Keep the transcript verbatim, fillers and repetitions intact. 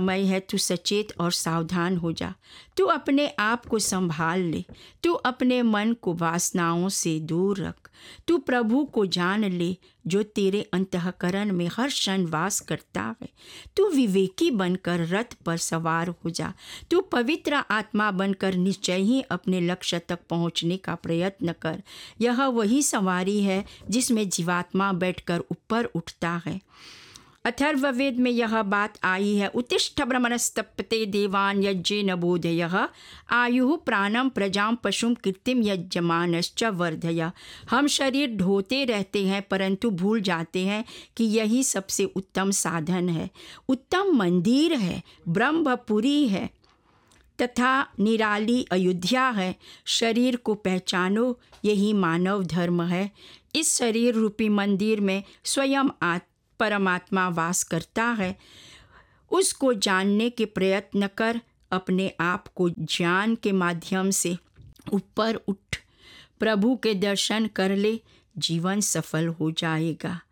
समय है, तू सचेत और सावधान हो जा। तू अपने आप को संभाल ले। तू अपने मन को वासनाओं से दूर रख। तू प्रभु को जान ले जो तेरे अंतःकरण में हर क्षण वास करता है। तू विवेकी बनकर रथ पर सवार हो जा। तू पवित्र आत्मा बनकर निश्चय ही अपने लक्ष्य तक पहुंचने का प्रयत्न कर। यह वही सवारी है जिसमें जीवात्मा बैठकर ऊपर उठता है। अथर्ववेद में यह बात आई है, उत्तिष्ठ ब्रह्मणस्तप्यते देवान यज्ञेन बोधयः आयुः प्राणम प्रजां पशुं कीर्तिम यजमानश्च वर्धय। हम शरीर ढोते रहते हैं परंतु भूल जाते हैं कि यही सबसे उत्तम साधन है, उत्तम मंदिर है, ब्रह्मपुरी है तथा निराली अयोध्या है। शरीर को पहचानो, यही मानव धर्म है। इस शरीर रूपी मंदिर में स्वयं आत्मा परमात्मा वास करता है। उसको जानने के प्रयत्न कर। अपने आप को ज्ञान के माध्यम से ऊपर उठ, प्रभु के दर्शन कर ले, जीवन सफल हो जाएगा।